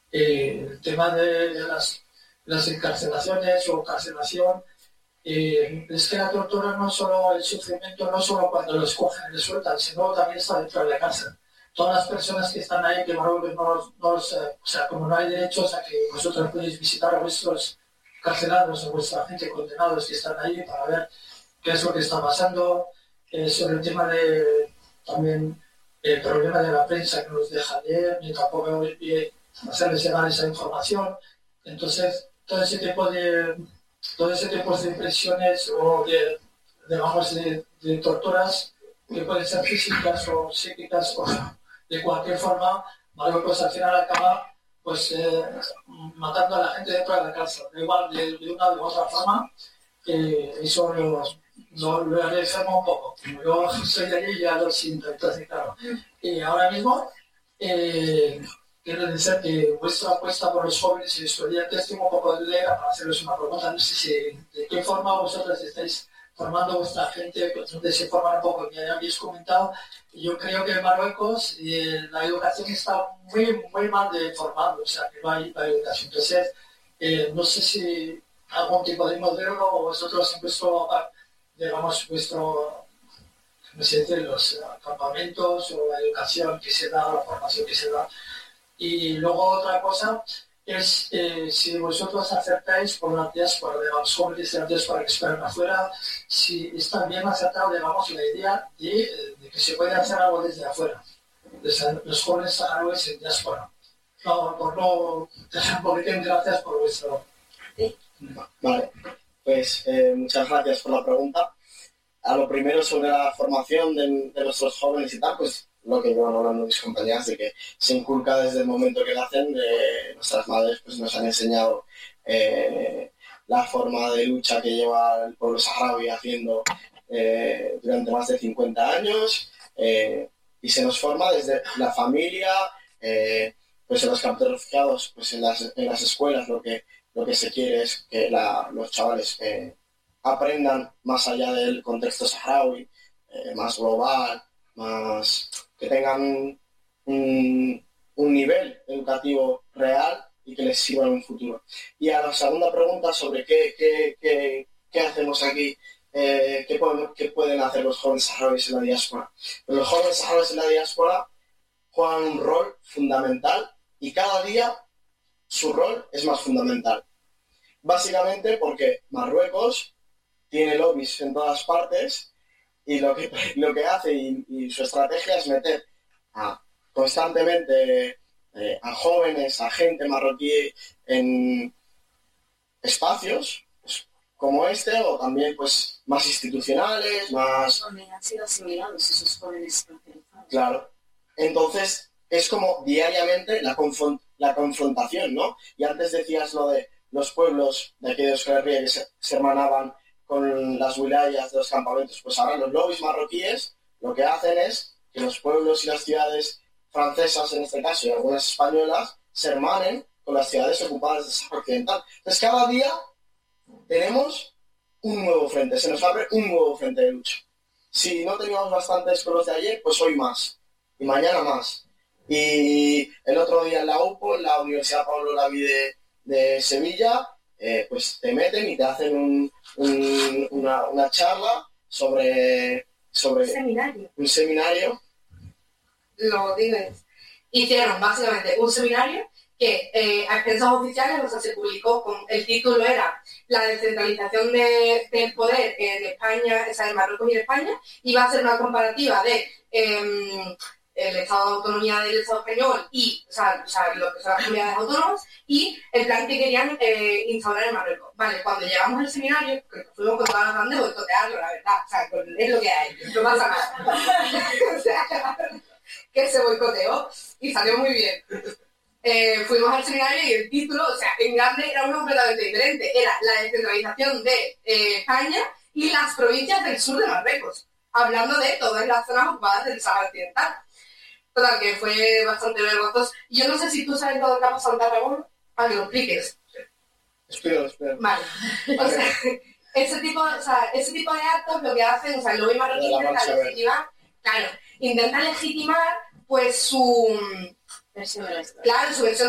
El tema de las encarcelaciones o encarcelación, es que la tortura no solo el sufrimiento, no solo cuando los cogen y les sueltan, sino también está dentro de la cárcel. Todas las personas que están ahí, que o sea, como no hay derechos a que vosotros podéis visitar a vuestros carcelados o vuestra gente condenados que están ahí para ver qué es lo que está pasando, sobre el tema de también el problema de la prensa que nos deja leer, ni tampoco hacerles llegar esa información. Entonces, todo ese tipo de impresiones o de torturas que pueden ser físicas o psíquicas o de cualquier forma, Marruecos al final acaba pues matando a la gente dentro de la cárcel, da igual de una u otra forma. Eso lo reafirma un poco. Como yo soy de allí, ya lo siento. Entonces, claro, ahora mismo quiero decir que vuestra apuesta por los jóvenes y estudiantes, tengo un poco de idea para haceros una pregunta. No sé si de qué forma vosotros estáis formando vuestra gente, donde se forman un poco. Ya habéis comentado, yo creo que en Marruecos la educación está muy mal formada, o sea, que no hay educación. Entonces, no sé si algún tipo de modelo o vosotros en vuestro, digamos, no sé, los campamentos o la educación que se da, la formación que se da. Y luego otra cosa es si vosotros aceptáis por la diáspora, digamos, jóvenes de la diáspora que esperan afuera, si está bien aceptado, digamos, la idea de que se puede hacer algo desde afuera, desde los jóvenes saharauis en diáspora. No, por no dejar un poquito, gracias por vuestro... Vale, pues muchas gracias por la pregunta. A lo primero sobre la formación de nuestros jóvenes y tal, pues lo que llevan hablando mis compañeras, de que se inculca desde el momento que nacen, nuestras madres pues nos han enseñado la forma de lucha que lleva el pueblo saharaui haciendo durante más de 50 años, y se nos forma desde la familia, pues en los campos de refugiados, pues en las escuelas lo que se quiere es que los chavales aprendan más allá del contexto saharaui, más global, más que tengan un nivel educativo real y que les sirva en un futuro. Y a la segunda pregunta sobre qué hacemos aquí, qué pueden hacer los jóvenes saharauis en la diáspora. Pues los jóvenes saharauis en la diáspora juegan un rol fundamental y cada día su rol es más fundamental. Básicamente porque Marruecos tiene lobbies en todas partes y lo que hace y su estrategia es meter constantemente a jóvenes, a gente marroquí en espacios pues, como este, o también pues más institucionales, más... Donde han sido asimilados esos jóvenes carcelizados. Claro. Entonces es como diariamente la confrontación, ¿no? Y antes decías lo de los pueblos de aquí de Euskal Herria que se hermanaban con las wilayas de los campamentos, pues ahora los lobbies marroquíes lo que hacen es que los pueblos y las ciudades francesas, en este caso, y algunas españolas, se hermanen con las ciudades ocupadas de Sahara Occidental. Entonces cada día tenemos un nuevo frente, se nos abre un nuevo frente de lucha. Si no teníamos bastantes con los de ayer, pues hoy más, y mañana más. Y el otro día en la UPO, en la Universidad Pablo Olavide de Sevilla, pues te meten y te hacen una charla sobre un seminario. Lo dices. Hicieron básicamente un seminario que a expensas oficiales, o sea, se publicó con el título era la descentralización del poder en España, o sea, en Marruecos y en España, y va a ser una comparativa de el Estado de Autonomía del Estado español y, o sea, lo que son las comunidades autónomas, y el plan que querían instaurar en Marruecos. Vale, cuando llegamos al seminario, que fuimos con todas las ganas de boicotearlo, la verdad, o sea, es lo que hay, no pasa nada. O sea, que se boicoteó y salió muy bien. Fuimos al seminario y el título, o sea, en grande era uno completamente diferente. Era la descentralización de España y las provincias del sur de Marruecos, hablando de todas las zonas ocupadas del Sahara Occidental. Total, que fue bastante vergonzoso. Yo no sé si tú sabes lo que ha pasado en Tarragona, para que lo expliques. Espero. Vale. O sea, ese tipo de actos lo que hacen, o sea, el lobby marroquí intenta legitimar, intenta legitimar pues su versión